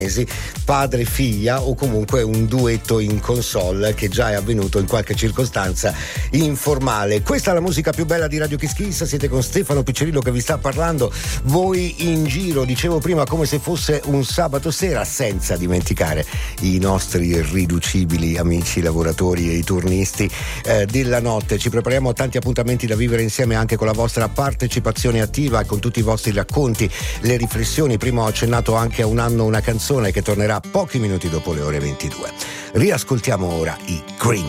padre figlia, o comunque un duetto in console che già è avvenuto in qualche circostanza informale. Questa è la musica più bella di Radio Kiss Kiss, siete con Stefano Piccirillo che vi sta parlando, voi in giro, dicevo prima, come se fosse un sabato sera, senza dimenticare i nostri irriducibili amici lavoratori e i turnisti della notte. Ci prepariamo a tanti appuntamenti da vivere insieme, anche con la vostra partecipazione attiva, con tutti i vostri racconti, le riflessioni. Prima ho accennato anche a Un anno una canzone che tornerà pochi minuti dopo le ore 22. Riascoltiamo ora i Cream.